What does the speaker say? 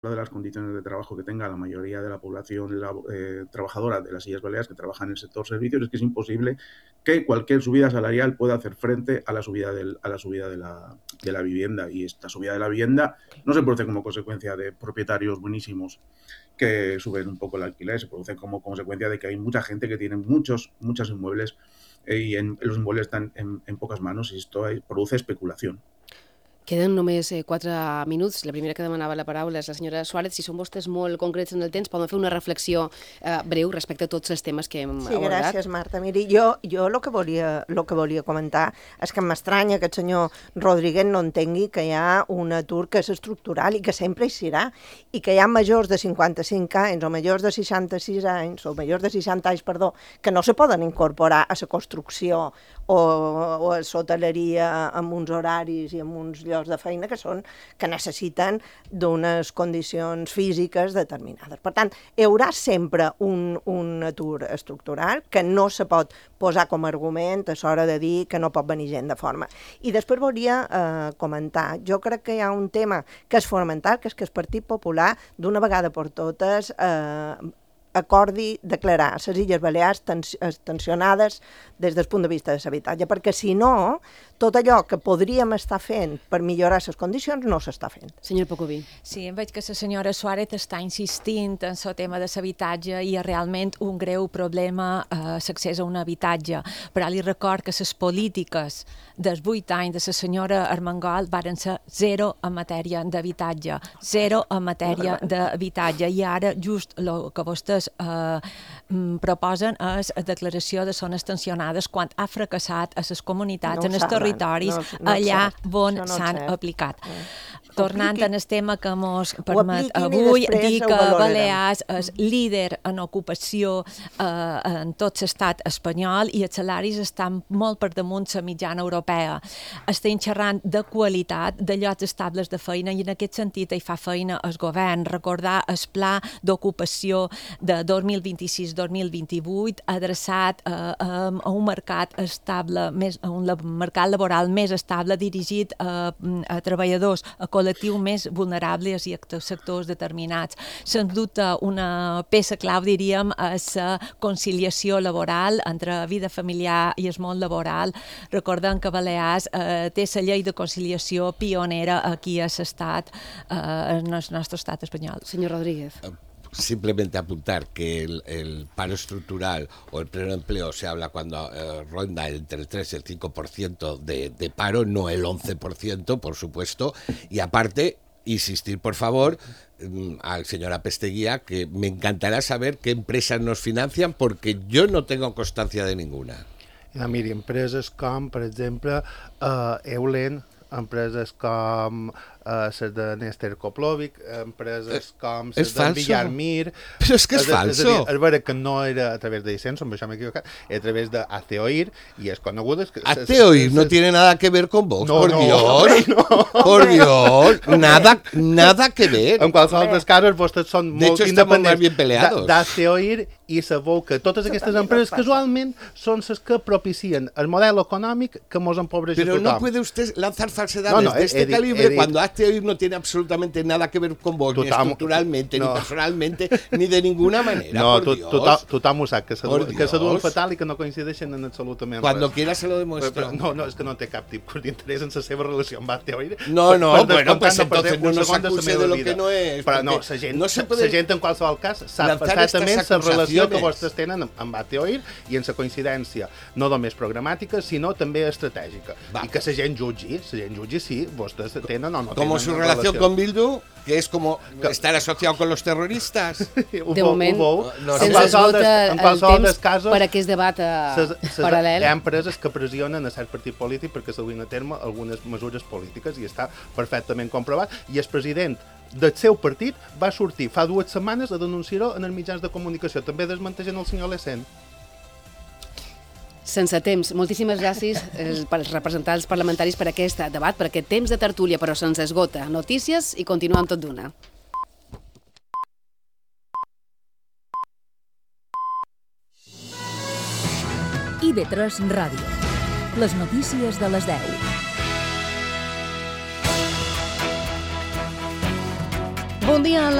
de las condiciones de trabajo que tenga la mayoría de la población trabajadora de las Illes Baleares que trabaja en el sector servicios, es que es imposible que cualquier subida salarial pueda hacer frente a la subida de la vivienda. Y esta subida de la vivienda no se produce como consecuencia de propietarios buenísimos que suben un poco el alquiler, se produce como consecuencia de que hay mucha gente que tiene muchos inmuebles y los inmuebles están en pocas manos, y esto produce especulación. Queden només 4 minuts. La primera que demanava la paraula és la senyora Suárez. Si són vostès molt concrets en el temps, poden fer una reflexió breu respecte a tots els temes que hem abordat. Gràcies, Marta. Miri, jo el que volia comentar és que m'estranya que el senyor Rodríguez no entengui que hi ha un atur que és estructural i que sempre hi serà, i que hi ha majors de 55 anys o majors de 66 anys o majors de 60 anys, que no se poden incorporar a la construcció o a l'hoteleria amb uns horaris i amb uns llocs de feina que necessiten d'unes condicions físiques determinades. Per tant, hi haurà sempre un atur estructural que no se pot posar com a argument a l'hora de dir que no pot venir gent de forma. I després volia comentar, jo crec que hi ha un tema que és fonamental, que és que el Partit Popular, d'una vegada per totes, acordi declarar les Illes Balears tensionades des del punt de vista de l'habitatge, perquè si no, tot allò que podríem estar fent per millorar les condicions no s'està fent. Senyor Pocoví. Sí, em veig que la senyora Suárez està insistint en el tema de l'habitatge i és realment un greu problema l'accés a un habitatge, però li record que les polítiques dels 8 anys de la senyora Armengol varen ser zero en matèria d'habitatge, zero en matèria d'habitatge, i ara just el que vostès proposen és la declaració de zones tensionades quan ha fracassat a les comunitats, en els territoris, allà on s'han aplicat. Tornant al tema que ens permet avui, dir que Balears és líder en ocupació en tot l'estat espanyol i els salaris estan molt per damunt la mitjana europea. Estem xerrant de qualitat, de llocs estables de feina, i en aquest sentit hi fa feina el govern. Recordar el pla d'ocupació de 2026-2028 adreçat a un mercat estable, a un mercat laboral més estable, dirigit a treballadors, a col·lectius més vulnerables i a sectors determinats. Sens dubte, una peça clau, diríem, és la conciliació laboral entre vida familiar i el món laboral. Recordem que Balears té la llei de conciliació pionera aquí a l'estat, en el nostre estat espanyol. Senyor Rodríguez. Simplemente apuntar que el paro estructural o el pleno empleo se habla cuando ronda entre el 3 y el 5% de paro, no el 11%, por supuesto. Y aparte, insistir, por favor, al señor Apesteguía, que me encantará saber qué empresas nos financian, porque yo no tengo constancia de ninguna. Miri, empreses com, per exemple, Eulen, empreses com les de Néstor Koplovic, empreses com les de Villarmir. Però és que és falso. És vera que no era a través de Licenso, amb això m'he equivocat, era a través de ACOIR, i és conegut... ACOIR no tiene nada que ver con Vox, por Dios. Por Dios, nada que ver. En qualsevol dels casos, vostès són molt independents d'ACOIR, i sabeu que totes aquestes empreses casualment són les que propicien el model econòmic que mos empobreix a tothom. Pero no puede usted lanzar falsedades de este calibre cuando ACOIR no tiene absolutamente nada que ver con vos, ni estructuralmente, ni personalmente, ni de ninguna manera. No, tothom ho sap, que s'aduen fatal i que no coincideixen en absolutament res. Cuando quiera se lo demuestro. No, és que no té cap tipus d'interès en la seva relació amb ACOIR. No, bueno, pues entonces no nos acuse de lo que no es. Però no, la gent en qualsevol cas sap perfectament la relació que vostès tenen amb ACOIR i en la coincidència no només programàtica, sinó també estratègica. I que la gent jutgi, si vostès tenen o no tenen. Como su relación con Bildu, que es como estar asociado con los terroristas. De moment, sense esgota el temps per aquest debat paral·lel. Hi ha empreses que pressionen a cert partit polític perquè s'duguin a terme algunes mesures polítiques i està perfectament comprovat. I el president del seu partit va sortir fa 2 setmanes a denunciar-ho en els mitjans de comunicació, també desmentejant el senyor Lecent. Sense temps. Moltíssimes gràcies als representants parlamentaris per aquest debat, per aquest temps de tertúlia, però sense esgota. Notícies i continuem tot d'una. IB3 Ràdio. Les notícies de les 10. Bon dia.